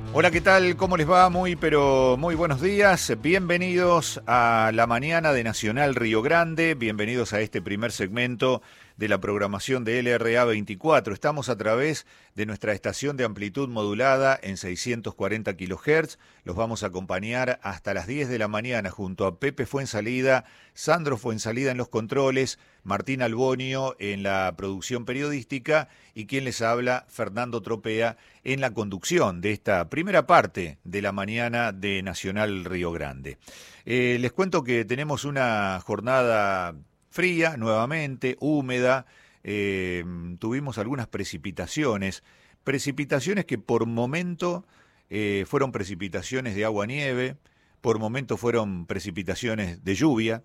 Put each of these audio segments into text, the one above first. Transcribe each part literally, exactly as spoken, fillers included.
Hola, ¿qué tal? ¿Cómo les va? Muy, pero muy buenos días. Bienvenidos a la mañana de Nacional Río Grande. Bienvenidos a este primer segmento de la programación de L R A veinticuatro. Estamos a través de nuestra estación de amplitud modulada en seiscientos cuarenta kilohertz. Los vamos a acompañar hasta las diez de la mañana junto a Pepe Fuensalida, Sandro Fuensalida en los controles, Martín Albonio en la producción periodística y quien les habla, Fernando Tropea, en la conducción de esta primera parte de la mañana de Nacional Río Grande. Eh, les cuento que tenemos una jornada fría, nuevamente, húmeda, eh, tuvimos algunas precipitaciones, precipitaciones que por momento eh, fueron precipitaciones de agua-nieve, por momento fueron precipitaciones de lluvia.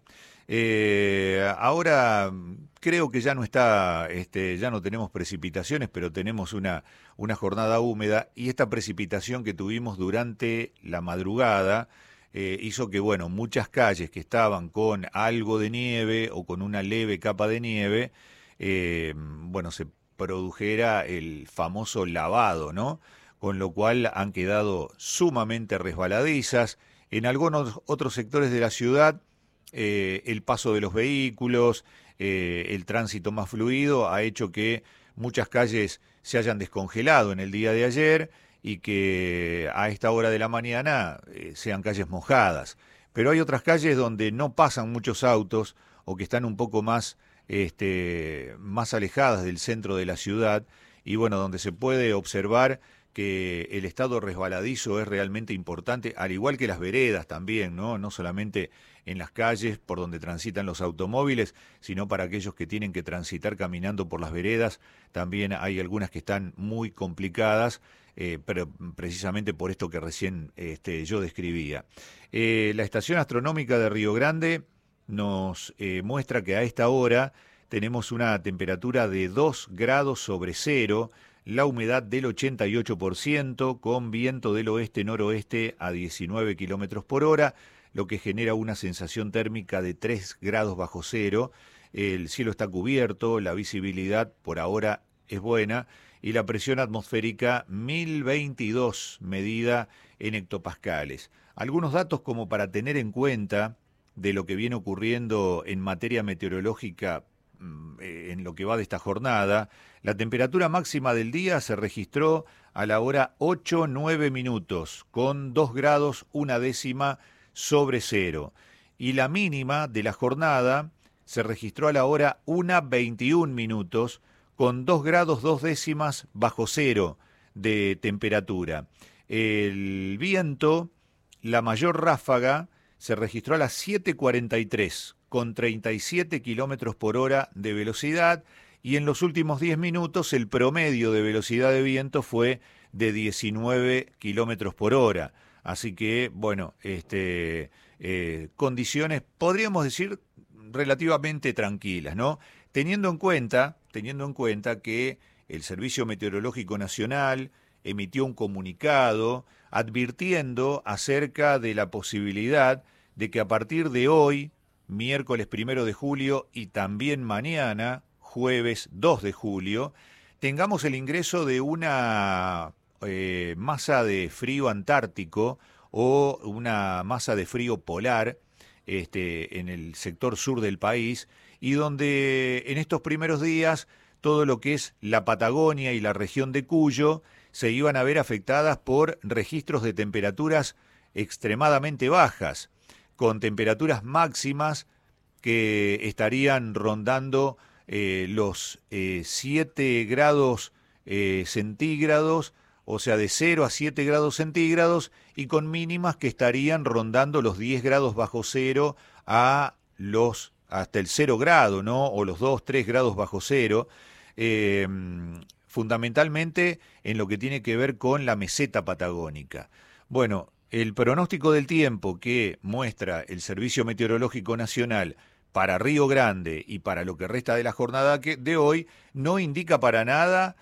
Eh, ahora creo que ya no está, este, ya no tenemos precipitaciones, pero tenemos una, una jornada húmeda y esta precipitación que tuvimos durante la madrugada eh, hizo que, bueno, muchas calles que estaban con algo de nieve o con una leve capa de nieve, eh, bueno, se produjera el famoso lavado, ¿no? Con lo cual han quedado sumamente resbaladizas. En algunos otros sectores de la ciudad, eh, el paso de los vehículos, eh, el tránsito más fluido ha hecho que muchas calles se hayan descongelado en el día de ayer y que a esta hora de la mañana eh, sean calles mojadas. Pero hay otras calles donde no pasan muchos autos o que están un poco más, este, más alejadas del centro de la ciudad y bueno, donde se puede observar que el estado resbaladizo es realmente importante, al igual que las veredas también, ¿no? No solamente en las calles por donde transitan los automóviles, sino para aquellos que tienen que transitar caminando por las veredas, también hay algunas que están muy complicadas, eh, pero precisamente por esto que recién este, yo describía. Eh, la estación astronómica de Río Grande nos eh, muestra que a esta hora tenemos una temperatura de dos grados sobre cero, la humedad del ochenta y ocho por ciento, con viento del oeste-noroeste a diecinueve kilómetros por hora, lo que genera una sensación térmica de tres grados bajo cero. El cielo está cubierto, la visibilidad por ahora es buena y la presión atmosférica mil veintidós medida en hectopascales. Algunos datos como para tener en cuenta de lo que viene ocurriendo en materia meteorológica en lo que va de esta jornada. La temperatura máxima del día se registró a la hora ocho nueve minutos, con dos grados una décima sobre cero. Y la mínima de la jornada se registró a la hora una veintiún minutos, con dos grados dos décimas bajo cero de temperatura. El viento, la mayor ráfaga, se registró a las siete cuarenta y tres, con treinta y siete kilómetros por hora de velocidad, y en los últimos diez minutos el promedio de velocidad de viento fue de diecinueve kilómetros por hora. Así que, bueno, este, eh, condiciones, podríamos decir, relativamente tranquilas, ¿no? Teniendo en cuenta, teniendo en cuenta que el Servicio Meteorológico Nacional emitió un comunicado advirtiendo acerca de la posibilidad de que a partir de hoy, miércoles primero de julio y también mañana, jueves dos de julio, tengamos el ingreso de una eh, masa de frío antártico o una masa de frío polar este, en el sector sur del país y donde en estos primeros días todo lo que es la Patagonia y la región de Cuyo se iban a ver afectadas por registros de temperaturas extremadamente bajas, con temperaturas máximas que estarían rondando eh, los eh, siete grados eh, centígrados, o sea, de cero a siete grados centígrados, y con mínimas que estarían rondando los diez grados bajo cero a los hasta el cero grado, ¿no? O los dos, tres grados bajo cero, eh, fundamentalmente en lo que tiene que ver con la meseta patagónica. Bueno, el pronóstico del tiempo que muestra el Servicio Meteorológico Nacional para Río Grande y para lo que resta de la jornada de hoy no indica para nada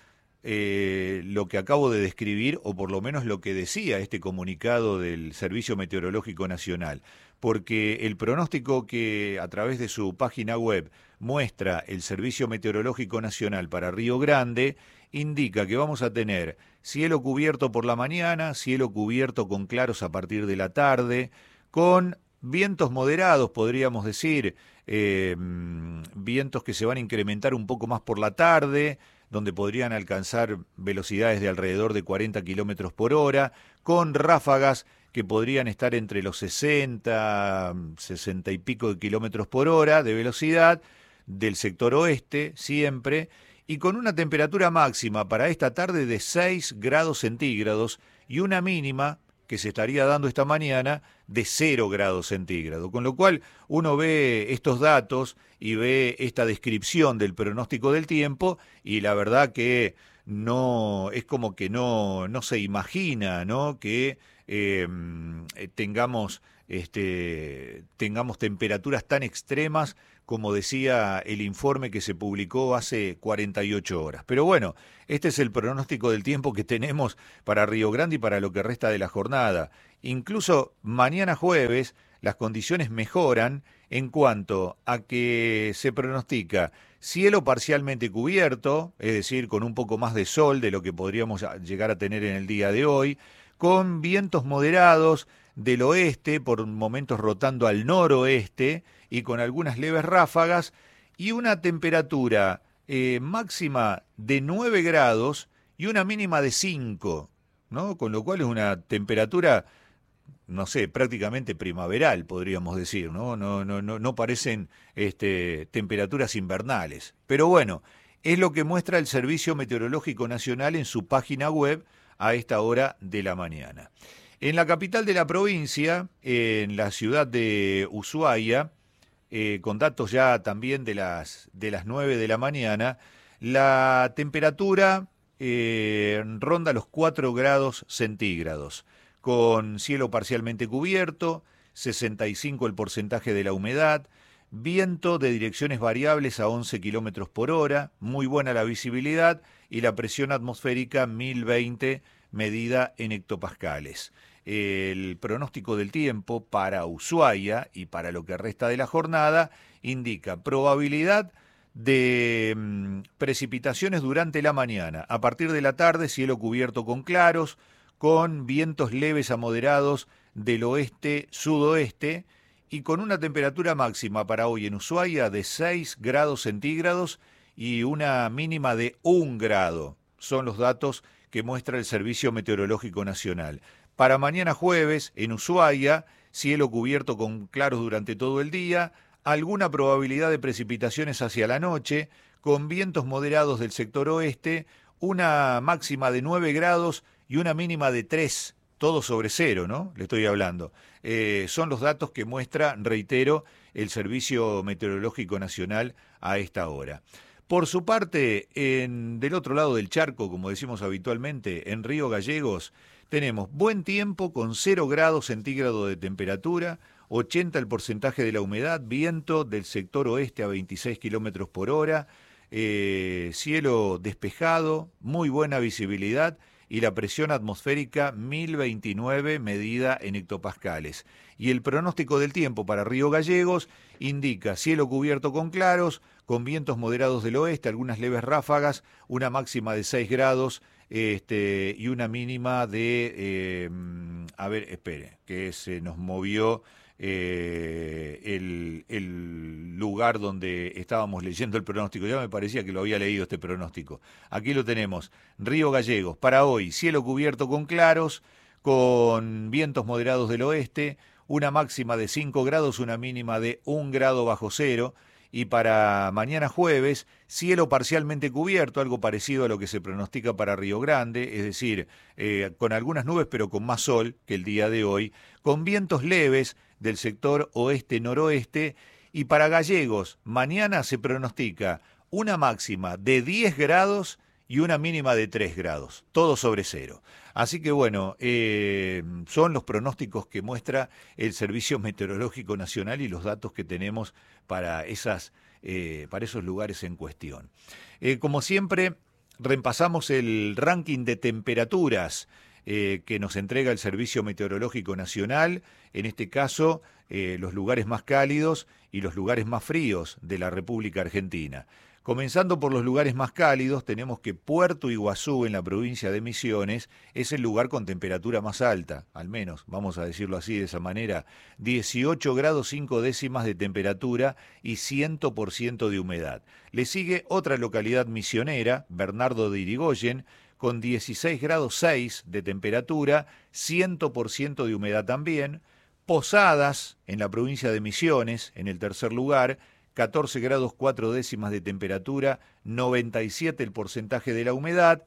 eh, lo que acabo de describir, o por lo menos lo que decía este comunicado del Servicio Meteorológico Nacional, porque el pronóstico que a través de su página web muestra el Servicio Meteorológico Nacional para Río Grande indica que vamos a tener cielo cubierto por la mañana, cielo cubierto con claros a partir de la tarde, con vientos moderados, podríamos decir, eh, vientos que se van a incrementar un poco más por la tarde, donde podrían alcanzar velocidades de alrededor de cuarenta kilómetros por hora, con ráfagas que podrían estar entre los sesenta, sesenta y pico de kilómetros por hora de velocidad, del sector oeste siempre, y con una temperatura máxima para esta tarde de seis grados centígrados y una mínima que se estaría dando esta mañana de cero grados centígrados, con lo cual uno ve estos datos y ve esta descripción del pronóstico del tiempo y la verdad que no es como que no, no se imagina, ¿no? que eh, tengamos, este, tengamos temperaturas tan extremas como decía el informe que se publicó hace cuarenta y ocho horas. Pero bueno, este es el pronóstico del tiempo que tenemos para Río Grande y para lo que resta de la jornada. Incluso mañana jueves las condiciones mejoran en cuanto a que se pronostica cielo parcialmente cubierto, es decir, con un poco más de sol de lo que podríamos llegar a tener en el día de hoy, con vientos moderados del oeste, por momentos rotando al noroeste y con algunas leves ráfagas, y una temperatura eh, máxima de nueve grados y una mínima de cinco, ¿no? Con lo cual es una temperatura, no sé, prácticamente primaveral, podríamos decir, ¿no? No, no, no, no parecen este, temperaturas invernales. Pero bueno, es lo que muestra el Servicio Meteorológico Nacional en su página web a esta hora de la mañana. En la capital de la provincia, en la ciudad de Ushuaia, eh, con datos ya también de las, de las nueve de la mañana, la temperatura eh, ronda los cuatro grados centígrados, con cielo parcialmente cubierto, sesenta y cinco el porcentaje de la humedad, viento de direcciones variables a once kilómetros por hora, muy buena la visibilidad y la presión atmosférica mil veinte medida en hectopascales. El pronóstico del tiempo para Ushuaia y para lo que resta de la jornada indica probabilidad de mmm, precipitaciones durante la mañana. A partir de la tarde, cielo cubierto con claros, con vientos leves a moderados del oeste-sudoeste y con una temperatura máxima para hoy en Ushuaia de seis grados centígrados y una mínima de un grado. Son los datos que muestra el Servicio Meteorológico Nacional. Para mañana jueves, en Ushuaia, cielo cubierto con claros durante todo el día, alguna probabilidad de precipitaciones hacia la noche, con vientos moderados del sector oeste, una máxima de nueve grados y una mínima de tres, todo sobre cero, ¿no? Le estoy hablando. Eh, son los datos que muestra, reitero, el Servicio Meteorológico Nacional a esta hora. Por su parte, en, del otro lado del charco, como decimos habitualmente, en Río Gallegos, tenemos buen tiempo con cero grados centígrados de temperatura, ochenta el porcentaje de la humedad, viento del sector oeste a veintiséis kilómetros por hora, eh, cielo despejado, muy buena visibilidad y la presión atmosférica mil veintinueve medida en hectopascales. Y el pronóstico del tiempo para Río Gallegos indica cielo cubierto con claros, con vientos moderados del oeste, algunas leves ráfagas, una máxima de seis grados este, y una mínima de, eh, a ver, espere, que se nos movió eh, el, el lugar donde estábamos leyendo el pronóstico. Ya me parecía que lo había leído este pronóstico. Aquí lo tenemos, Río Gallegos, para hoy, cielo cubierto con claros, con vientos moderados del oeste, una máxima de cinco grados, una mínima de un grado bajo cero, y para mañana jueves, cielo parcialmente cubierto, algo parecido a lo que se pronostica para Río Grande, es decir, eh, con algunas nubes pero con más sol que el día de hoy, con vientos leves del sector oeste-noroeste, y para Gallegos, mañana se pronostica una máxima de diez grados y una mínima de tres grados, todo sobre cero. Así que bueno, eh, son los pronósticos que muestra el Servicio Meteorológico Nacional y los datos que tenemos para, esas, eh, para esos lugares en cuestión. Eh, como siempre, repasamos el ranking de temperaturas eh, que nos entrega el Servicio Meteorológico Nacional, en este caso eh, los lugares más cálidos y los lugares más fríos de la República Argentina. Comenzando por los lugares más cálidos, tenemos que Puerto Iguazú, en la provincia de Misiones, es el lugar con temperatura más alta, al menos, vamos a decirlo así, de esa manera, dieciocho grados cinco décimas de temperatura y cien por ciento de humedad. Le sigue otra localidad misionera, Bernardo de Irigoyen, con dieciséis grados seis de temperatura, cien por ciento de humedad también. Posadas, en la provincia de Misiones, en el tercer lugar, catorce grados cuatro décimas de temperatura, noventa y siete el porcentaje de la humedad.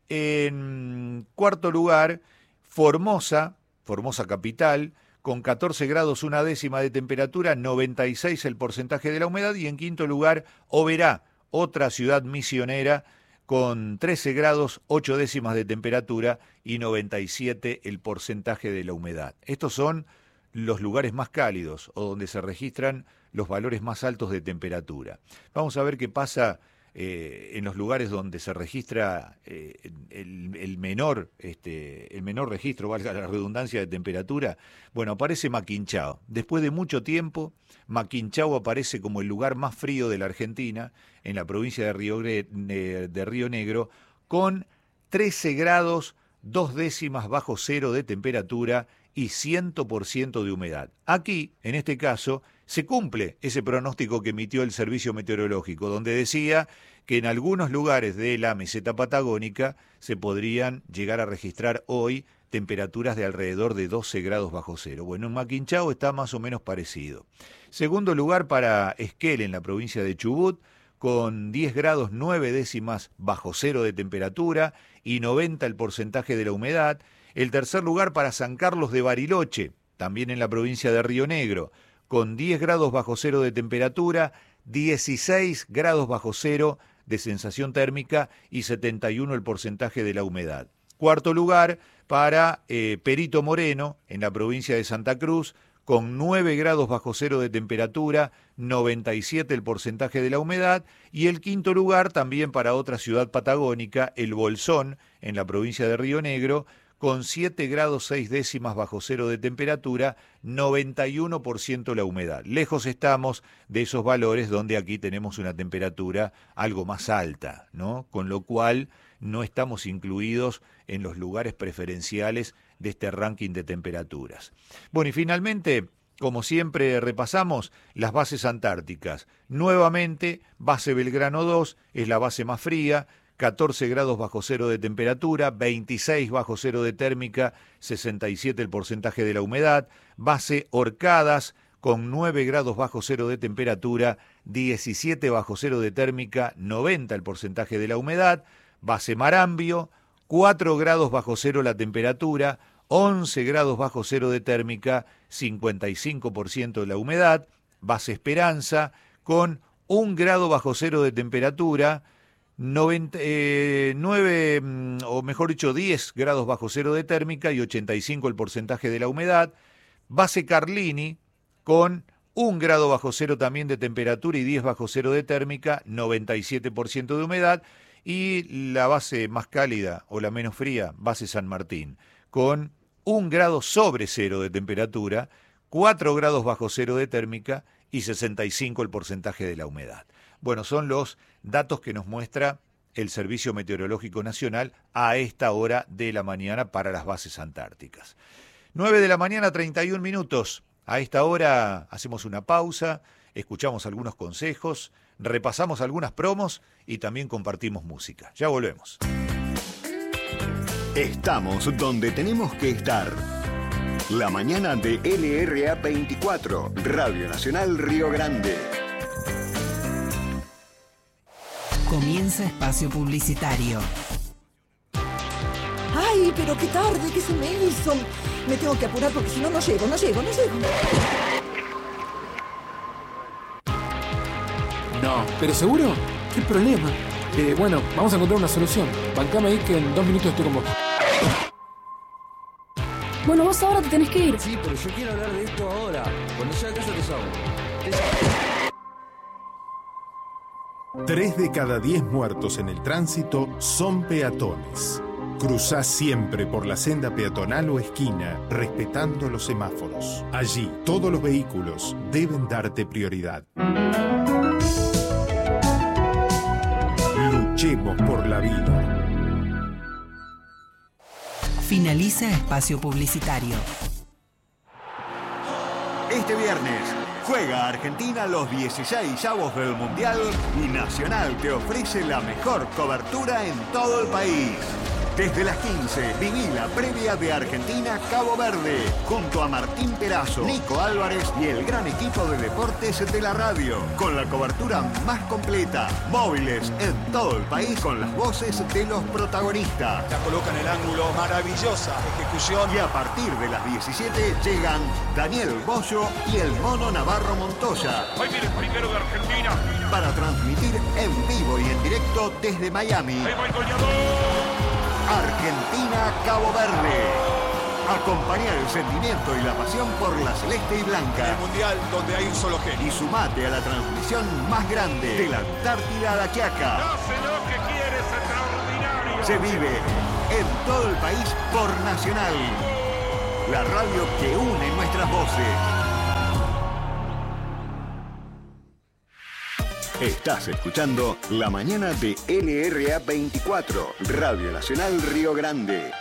En cuarto lugar, Formosa, Formosa capital, con catorce grados una décima de temperatura, noventa y seis el porcentaje de la humedad. Y en quinto lugar, Oberá, otra ciudad misionera, con trece grados ocho décimas de temperatura y noventa y siete el porcentaje de la humedad. Estos son los lugares más cálidos o donde se registran los valores más altos de temperatura. Vamos a ver qué pasa eh, en los lugares donde se registra eh, el, el menor este, el menor registro, valga la redundancia, de temperatura. Bueno, aparece Maquinchao. Después de mucho tiempo, Maquinchao aparece como el lugar más frío de la Argentina, en la provincia de Río, de, de Río Negro, con trece grados dos décimas bajo cero de temperatura y cien por ciento de humedad. Aquí, en este caso, se cumple ese pronóstico que emitió el Servicio Meteorológico, donde decía que en algunos lugares de la meseta patagónica se podrían llegar a registrar hoy temperaturas de alrededor de doce grados bajo cero. Bueno, en Maquinchao está más o menos parecido. Segundo lugar para Esquel, en la provincia de Chubut, con diez grados nueve décimas bajo cero de temperatura y noventa el porcentaje de la humedad. El tercer lugar para San Carlos de Bariloche, también en la provincia de Río Negro, con diez grados bajo cero de temperatura, dieciséis grados bajo cero de sensación térmica y setenta y uno el porcentaje de la humedad. Cuarto lugar para eh, Perito Moreno, en la provincia de Santa Cruz, con nueve grados bajo cero de temperatura, noventa y siete el porcentaje de la humedad. Y el quinto lugar también para otra ciudad patagónica, El Bolsón, en la provincia de Río Negro, con siete grados seis décimas bajo cero de temperatura, noventa y uno por ciento la humedad. Lejos estamos de esos valores donde aquí tenemos una temperatura algo más alta, ¿no? Con lo cual no estamos incluidos en los lugares preferenciales de este ranking de temperaturas. Bueno, y finalmente, como siempre repasamos, las bases antárticas. Nuevamente, base Belgrano dos es la base más fría, catorce grados bajo cero de temperatura, veintiséis bajo cero de térmica, sesenta y siete el porcentaje de la humedad. Base Orcadas con nueve grados bajo cero de temperatura, diecisiete bajo cero de térmica, noventa el porcentaje de la humedad. Base Marambio, cuatro grados bajo cero la temperatura, once grados bajo cero de térmica, cincuenta y cinco por ciento de la humedad. Base Esperanza con un grado bajo cero de temperatura, noventa, eh, nueve, o mejor dicho, diez grados bajo cero de térmica y ochenta y cinco el porcentaje de la humedad. Base Carlini con un grado bajo cero también de temperatura y diez bajo cero de térmica, noventa y siete por ciento de humedad. Y la base más cálida o la menos fría, base San Martín, con un grado sobre cero de temperatura, cuatro grados bajo cero de térmica y sesenta y cinco el porcentaje de la humedad. Bueno, son los datos que nos muestra el Servicio Meteorológico Nacional a esta hora de la mañana para las bases antárticas. nueve de la mañana, treinta y un minutos. A esta hora hacemos una pausa, escuchamos algunos consejos, repasamos algunas promos y también compartimos música. Ya volvemos. Estamos donde tenemos que estar. La mañana de L R A veinticuatro, Radio Nacional Río Grande. Comienza espacio publicitario. ¡Ay, pero qué tarde! ¿Qué se me hizo? Me tengo que apurar porque si no, no llego, no llego, no llego. No, ¿pero seguro? ¿Qué problema? Eh, bueno, vamos a encontrar una solución. Bancame ahí que en dos minutos estoy con vos. Bueno, vos ahora te tenés que ir. Sí, pero yo quiero hablar de esto ahora. Cuando llegue a casa te llamo. Te llamo. Tres de cada diez muertos en el tránsito son peatones. Cruzá siempre por la senda peatonal o esquina, respetando los semáforos. Allí, todos los vehículos deben darte prioridad. Luchemos por la vida. Finaliza espacio publicitario. Este viernes juega Argentina los dieciseisavos del Mundial y Nacional te ofrece la mejor cobertura en todo el país. Desde las quince, viví la previa de Argentina-Cabo Verde, junto a Martín Perazo, Nico Álvarez y el gran equipo de deportes de la radio, con la cobertura más completa, móviles en todo el país con las voces de los protagonistas. La coloca en el ángulo, maravillosa ejecución. Y a partir de las diecisiete llegan Daniel Bollo y el Mono Navarro Montoya. Hoy viene el primero de Argentina. Para transmitir en vivo y en directo desde Miami. Ahí va el goleador. Argentina-Cabo Verde. Acompañar el sentimiento y la pasión por la celeste y blanca. El mundial donde hay un solo genio. Y sumate a la transmisión más grande de la Antártida a la Quiaca. No sé lo que quieres, extraordinario. Se vive en todo el país por Nacional. La radio que une nuestras voces. Estás escuchando La Mañana de L R A veinticuatro, Radio Nacional Río Grande.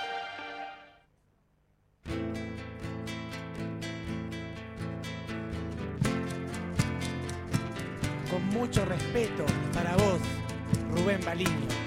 Con mucho respeto para vos, Rubén Baliño.